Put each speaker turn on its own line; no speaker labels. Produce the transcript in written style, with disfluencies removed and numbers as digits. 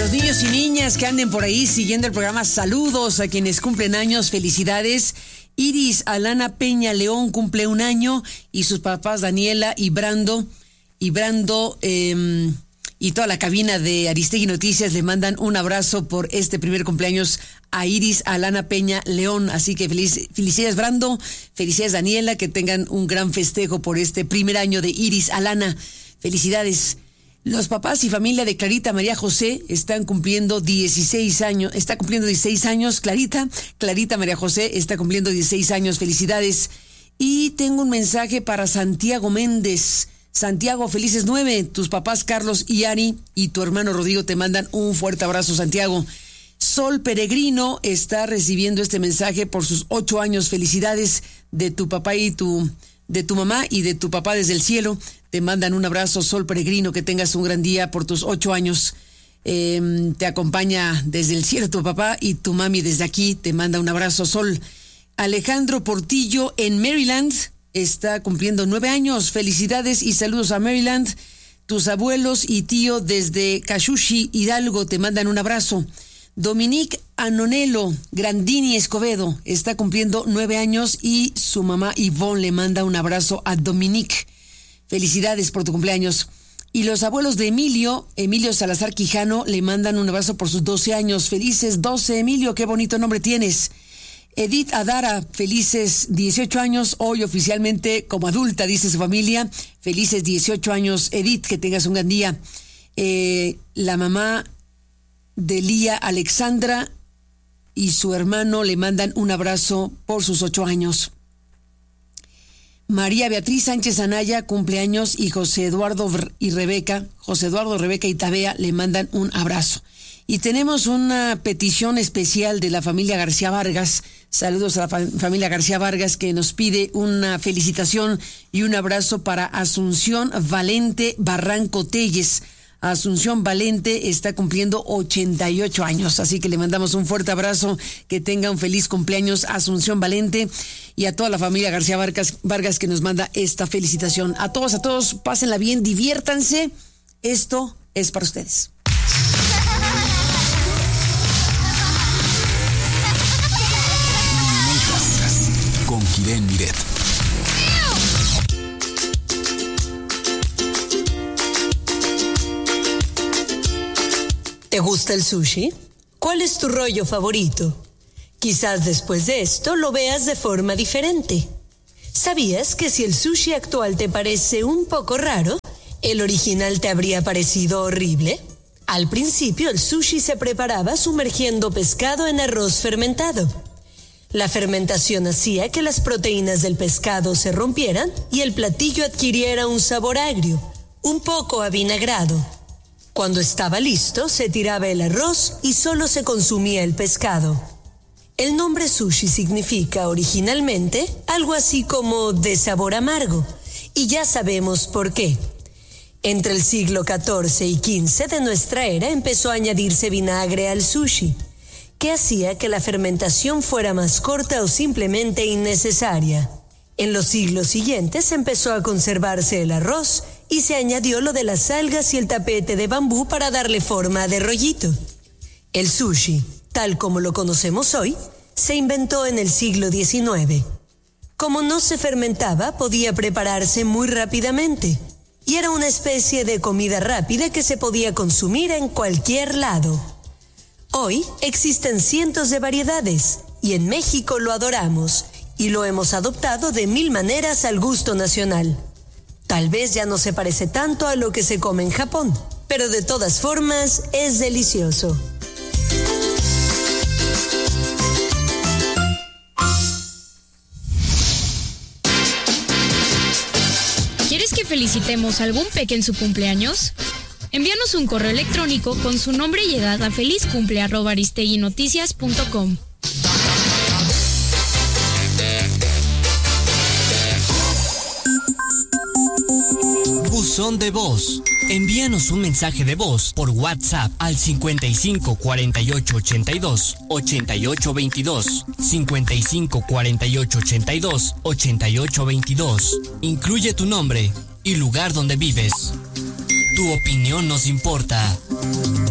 los niños y niñas que anden por ahí siguiendo el programa, saludos a quienes cumplen años, felicidades. Iris Alana Peña León cumple un año y sus papás Daniela y Brando y toda la cabina de Aristegui Noticias le mandan un abrazo por este primer cumpleaños a Iris Alana Peña León. Así que felicidades Brando, felicidades Daniela, que tengan un gran festejo por este primer año de Iris Alana. Felicidades. Los papás y familia de Clarita María José están cumpliendo 16 años. Está cumpliendo 16 años, Clarita María José está cumpliendo 16 años. Felicidades. Y tengo un mensaje para Santiago Méndez. Santiago, felices 9. Tus papás Carlos y Ari y tu hermano Rodrigo te mandan un fuerte abrazo, Santiago. Sol Peregrino está recibiendo este mensaje por sus 8 años. Felicidades de tu papá y de tu mamá y de tu papá desde el cielo. Te mandan un abrazo, Sol Peregrino, que tengas un gran día por tus 8 años. Te acompaña desde el cielo tu papá y tu mami desde aquí. Te manda un abrazo, Sol. Alejandro Portillo en Maryland está cumpliendo 9 años. Felicidades y saludos a Maryland. Tus abuelos y tío desde Cachuchi, Hidalgo, te mandan un abrazo. Dominique Anonelo Grandini Escobedo está cumpliendo 9 años y su mamá Ivonne le manda un abrazo a Dominique. Felicidades por tu cumpleaños. Y los abuelos de Emilio Salazar Quijano, le mandan un abrazo por sus 12 años. Felices 12, Emilio, qué bonito nombre tienes. Edith Adara, felices 18 años, hoy oficialmente como adulta, dice su familia. Felices 18 años, Edith, que tengas un gran día. La mamá de Lía Alexandra y su hermano le mandan un abrazo por sus 8 años. María Beatriz Sánchez Anaya, cumpleaños, y José Eduardo y Rebeca y Tabea le mandan un abrazo. Y tenemos una petición especial de la familia García Vargas. Saludos a la familia García Vargas, que nos pide una felicitación y un abrazo para Asunción Valente Barranco Telles. Asunción Valente está cumpliendo 88 años, así que le mandamos un fuerte abrazo, que tenga un feliz cumpleaños Asunción Valente, y a toda la familia García Vargas que nos manda esta felicitación. A todos, pásenla bien, diviértanse, esto es para ustedes.
Con Kiren Miret.
¿Te gusta el sushi? ¿Cuál es tu rollo favorito? Quizás después de esto lo veas de forma diferente. ¿Sabías que si el sushi actual te parece un poco raro, el original te habría parecido horrible? Al principio el sushi se preparaba sumergiendo pescado en arroz fermentado. La fermentación hacía que las proteínas del pescado se rompieran y el platillo adquiriera un sabor agrio, un poco avinagrado. Cuando estaba listo, se tiraba el arroz y solo se consumía el pescado. El nombre sushi significa originalmente algo así como de sabor amargo, y ya sabemos por qué. Entre el siglo XIV y XV de nuestra era empezó a añadirse vinagre al sushi, que hacía que la fermentación fuera más corta o simplemente innecesaria. En los siglos siguientes empezó a conservarse el arroz y se añadió lo de las algas y el tapete de bambú para darle forma de rollito. El sushi, tal como lo conocemos hoy, se inventó en el siglo XIX. Como no se fermentaba, podía prepararse muy rápidamente y era una especie de comida rápida que se podía consumir en cualquier lado. Hoy existen cientos de variedades y en México lo adoramos y lo hemos adoptado de 1000 maneras al gusto nacional. Tal vez ya no se parece tanto a lo que se come en Japón, pero de todas formas es delicioso.
¿Quieres que felicitemos a algún peque en su cumpleaños? Envíanos un correo electrónico con su nombre y edad a felizcumple@aristeguinoticias.com.
Buzón de voz. Envíanos un mensaje de voz por WhatsApp al 55 48 82 88 22, 55 48 82 88 22. Incluye tu nombre y lugar donde vives. Tu opinión nos importa.